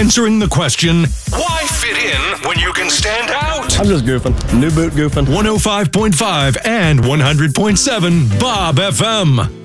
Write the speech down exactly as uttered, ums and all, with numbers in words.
answering the question, why fit in when you can stand out? I'm just goofing. New boot goofing. one oh five point five and one hundred point seven Bob F M.